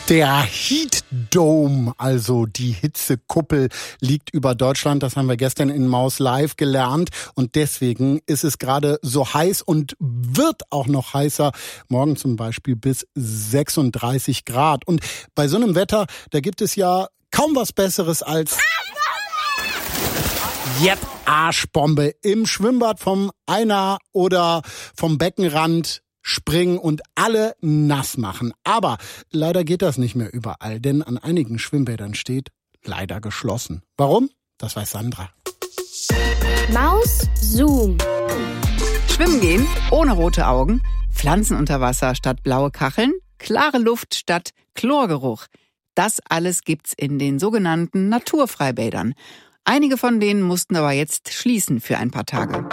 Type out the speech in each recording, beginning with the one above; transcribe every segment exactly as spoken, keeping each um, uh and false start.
Der Heat Dome, also die Hitzekuppel, liegt über Deutschland. Das haben wir gestern in Maus Live gelernt. Und deswegen ist es gerade so heiß und wird auch noch heißer. Morgen zum Beispiel bis sechsunddreißig Grad. Und bei so einem Wetter, da gibt es ja kaum was Besseres als... Yep, Arschbombe im Schwimmbad vom Einer oder vom Beckenrand springen und alle nass machen. Aber leider geht das nicht mehr überall, denn an einigen Schwimmbädern steht leider geschlossen. Warum? Das weiß Sandra. Maus Zoom. Schwimmen gehen ohne rote Augen, Pflanzen unter Wasser statt blaue Kacheln, klare Luft statt Chlorgeruch. Das alles gibt's in den sogenannten Naturfreibädern. Einige von denen mussten aber jetzt schließen für ein paar Tage.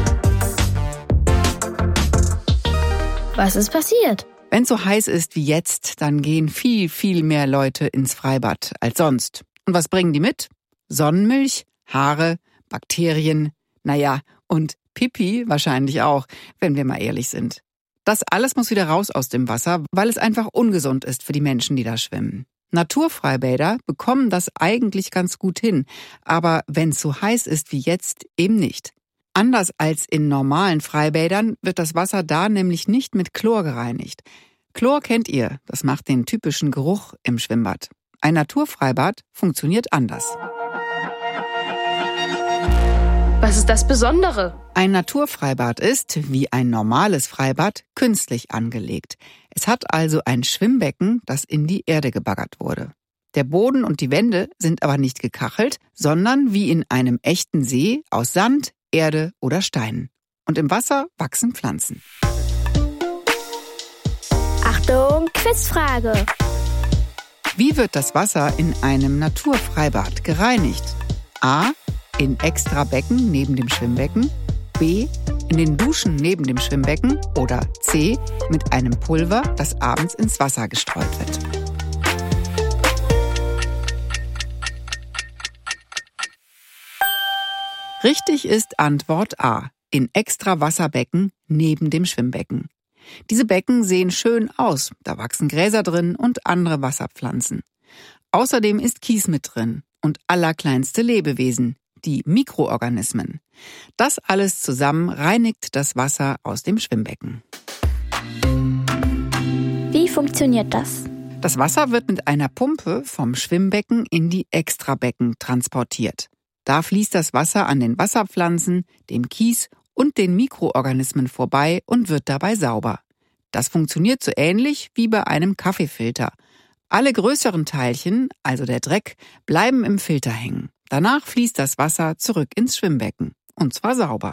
Was ist passiert? Wenn es so heiß ist wie jetzt, dann gehen viel, viel mehr Leute ins Freibad als sonst. Und was bringen die mit? Sonnenmilch, Haare, Bakterien, naja, und Pipi wahrscheinlich auch, wenn wir mal ehrlich sind. Das alles muss wieder raus aus dem Wasser, weil es einfach ungesund ist für die Menschen, die da schwimmen. Naturfreibäder bekommen das eigentlich ganz gut hin, aber wenn es so heiß ist wie jetzt, eben nicht. Anders als in normalen Freibädern wird das Wasser da nämlich nicht mit Chlor gereinigt. Chlor kennt ihr, das macht den typischen Geruch im Schwimmbad. Ein Naturfreibad funktioniert anders. Was ist das Besondere? Ein Naturfreibad ist, wie ein normales Freibad, künstlich angelegt. Es hat also ein Schwimmbecken, das in die Erde gebaggert wurde. Der Boden und die Wände sind aber nicht gekachelt, sondern wie in einem echten See aus Sand, Erde oder Steinen. Und im Wasser wachsen Pflanzen. Achtung, Quizfrage. Wie wird das Wasser in einem Naturfreibad gereinigt? A. In extra Becken neben dem Schwimmbecken. B. In den Duschen neben dem Schwimmbecken. Oder C. Mit einem Pulver, das abends ins Wasser gestreut wird. Richtig ist Antwort A. In extra Wasserbecken neben dem Schwimmbecken. Diese Becken sehen schön aus, da wachsen Gräser drin und andere Wasserpflanzen. Außerdem ist Kies mit drin und allerkleinste Lebewesen, die Mikroorganismen. Das alles zusammen reinigt das Wasser aus dem Schwimmbecken. Wie funktioniert das? Das Wasser wird mit einer Pumpe vom Schwimmbecken in die Extrabecken transportiert. Da fließt das Wasser an den Wasserpflanzen, dem Kies und den Mikroorganismen vorbei und wird dabei sauber. Das funktioniert so ähnlich wie bei einem Kaffeefilter. Alle größeren Teilchen, also der Dreck, bleiben im Filter hängen. Danach fließt das Wasser zurück ins Schwimmbecken. Und zwar sauber.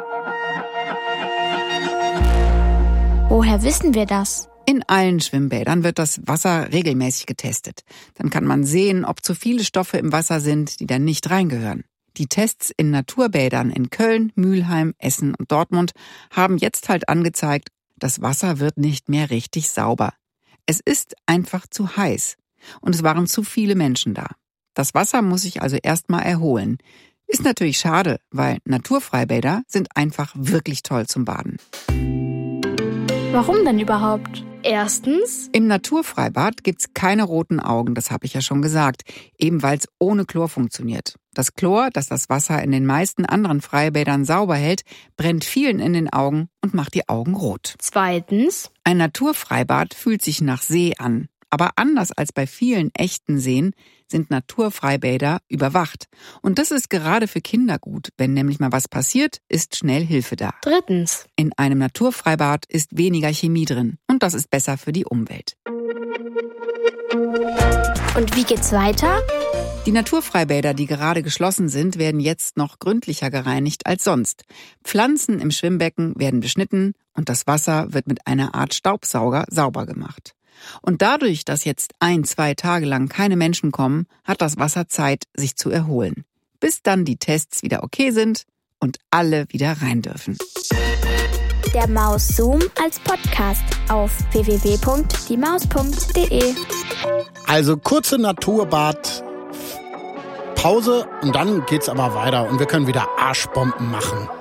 Woher wissen wir das? In allen Schwimmbädern wird das Wasser regelmäßig getestet. Dann kann man sehen, ob zu viele Stoffe im Wasser sind, die da nicht reingehören. Die Tests in Naturbädern in Köln, Mülheim, Essen und Dortmund haben jetzt halt angezeigt, das Wasser wird nicht mehr richtig sauber. Es ist einfach zu heiß und es waren zu viele Menschen da. Das Wasser muss sich also erstmal erholen. Ist natürlich schade, weil Naturfreibäder sind einfach wirklich toll zum Baden. Warum denn überhaupt? Erstens, im Naturfreibad gibt's keine roten Augen, das habe ich ja schon gesagt, eben weil es ohne Chlor funktioniert. Das Chlor, das das Wasser in den meisten anderen Freibädern sauber hält, brennt vielen in den Augen und macht die Augen rot. Zweitens, ein Naturfreibad fühlt sich nach See an. Aber anders als bei vielen echten Seen sind Naturfreibäder überwacht. Und das ist gerade für Kinder gut. Wenn nämlich mal was passiert, ist schnell Hilfe da. Drittens, in einem Naturfreibad ist weniger Chemie drin. Und das ist besser für die Umwelt. Und wie geht's weiter? Die Naturfreibäder, die gerade geschlossen sind, werden jetzt noch gründlicher gereinigt als sonst. Pflanzen im Schwimmbecken werden beschnitten und das Wasser wird mit einer Art Staubsauger sauber gemacht. Und dadurch, dass jetzt ein, zwei Tage lang keine Menschen kommen, hat das Wasser Zeit, sich zu erholen. Bis dann die Tests wieder okay sind und alle wieder rein dürfen. Der Maus Zoom als Podcast auf w w w punkt die maus punkt d e. Also kurze Naturbad, Pause und dann geht's aber weiter und wir können wieder Arschbomben machen.